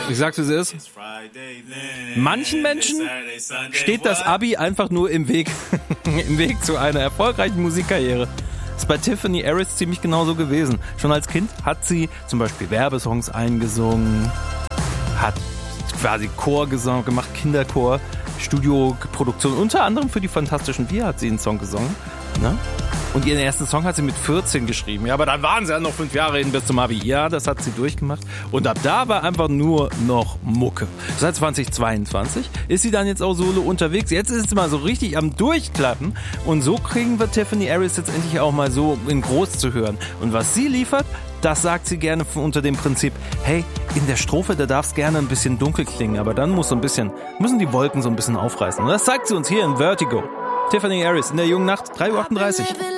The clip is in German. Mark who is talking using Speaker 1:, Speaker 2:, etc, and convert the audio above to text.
Speaker 1: Ich sag's, wie es ist. Manchen Menschen steht das Abi einfach nur im Weg zu einer erfolgreichen Musikkarriere. Ist bei Tiffany Harris ziemlich genauso gewesen. Schon als Kind hat sie zum Beispiel Werbesongs eingesungen, hat quasi Chorgesang gemacht, Kinderchor, Studioproduktion. Unter anderem für die Fantastischen Vier hat sie einen Song gesungen. Ne? Und ihren ersten Song hat sie mit 14 geschrieben. Ja, aber dann waren sie ja noch 5 Jahre hin bis zum Abi. Ja, das hat sie durchgemacht. Und ab da war einfach nur noch Mucke. Seit 2022 ist sie dann jetzt auch solo unterwegs. Jetzt ist sie mal so richtig am Durchklappen. Und so kriegen wir Tiffany Harris jetzt endlich auch mal so in groß zu hören. Und was sie liefert, das sagt sie gerne unter dem Prinzip, hey, in der Strophe, da darf es gerne ein bisschen dunkel klingen, aber dann müssen die Wolken so ein bisschen aufreißen. Und das zeigt sie uns hier in Vertigo. Tiffany Harris in der jungen Nacht, 3:38 Uhr.